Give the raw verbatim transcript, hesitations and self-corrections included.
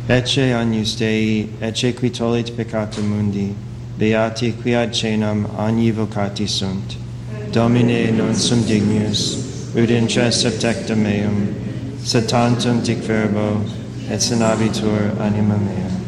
Ecce agnus Dei, ecce qui tollit peccata mundi, beati qui ad cenam agni vocati sunt. Domine non sum dignus, ut intra septecta meum, sed tantum dic verbo, et senabitur anima mea.